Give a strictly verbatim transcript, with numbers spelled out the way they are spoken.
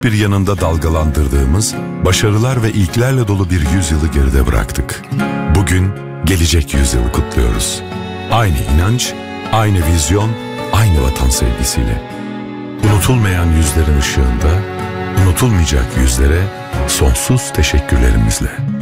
bir yanında dalgalandırdığımız başarılar ve ilklerle dolu bir yüzyılı geride bıraktık. Bugün gelecek yüzyılı kutluyoruz. Aynı inanç, aynı vizyon, aynı vatan sevgisiyle. Unutulmayan yüzlerin ışığında, unutulmayacak yüzlere sonsuz teşekkürlerimizle.